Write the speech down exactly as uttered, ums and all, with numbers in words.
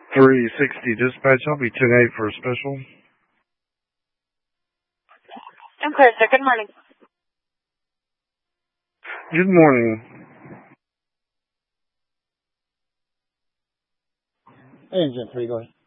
three sixty dispatch. I'll be ten eight for a special. I'm clear, sir. Good morning. Good morning. Engine three, go ahead.